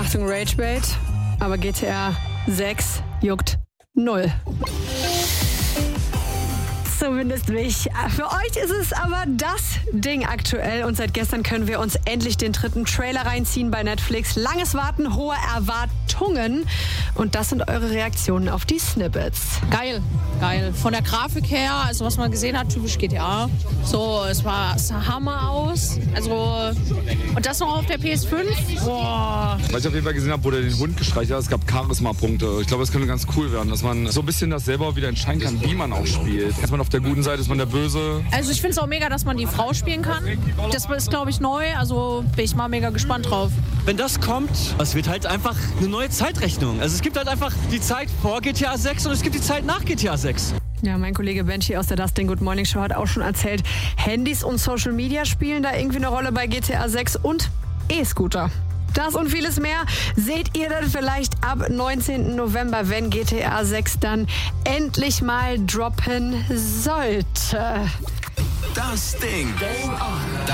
Achtung, Ragebait, aber GTA 6 juckt 0. Zumindest mich. Für euch ist es aber das Ding aktuell und seit gestern können wir uns endlich den dritten Trailer reinziehen bei Netflix. Langes Warten, hohe Erwartungen und das sind eure Reaktionen auf die Snippets. Geil. Von der Grafik her, also was man gesehen hat, typisch GTA. So, es sah Hammer aus. Also, und das noch auf der PS5? Boah. Was ich auf jeden Fall gesehen habe, wo der den Hund gestreichelt hat, es gab Charisma-Punkte. Ich glaube, das könnte ganz cool werden, dass man so ein bisschen das selber wieder entscheiden kann, wie man auch spielt. Ist man auf der guten Seite, ist man der Böse? Also ich finde es auch mega, dass man die Frau spielen kann. Das ist, glaube ich, neu, also bin ich mal mega gespannt drauf. Wenn das kommt, es wird halt einfach eine neue Zeitrechnung. Also es gibt halt einfach die Zeit vor GTA 6 und es gibt die Zeit nach GTA 6. Ja, mein Kollege Benji aus der Dustin Good Morning Show hat auch schon erzählt, Handys und Social Media spielen da irgendwie eine Rolle bei GTA 6 und E-Scooter. Das und vieles mehr seht ihr dann vielleicht ab 19. November, wenn GTA 6 dann endlich mal droppen sollte. Das Ding.